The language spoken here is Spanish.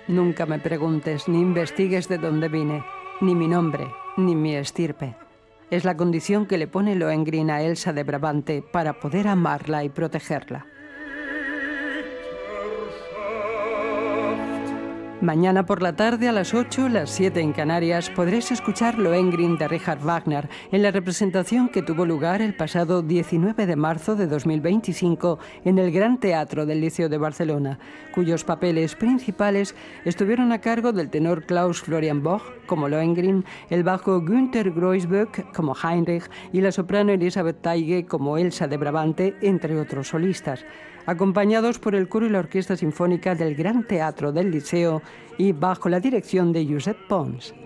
Nunca me preguntes ni investigues de dónde vine, ni mi nombre, ni mi estirpe. Es la condición que le pone Lohengrin a Elsa de Brabante para poder amarla y protegerla. Mañana por la tarde a las 8, las 7 en Canarias, podréis escuchar Lohengrin de Richard Wagner en la representación que tuvo lugar el pasado 19 de marzo de 2025 en el Gran Teatro del Liceo de Barcelona, cuyos papeles principales estuvieron a cargo del tenor Klaus Florian Boch como Lohengrin, el bajo Günther Groisböck como Heinrich y la soprano Elisabeth Teige como Elsa de Brabante, entre otros solistas, acompañados por el coro y la Orquesta Sinfónica del Gran Teatro del Liceo y bajo la dirección de Josep Pons.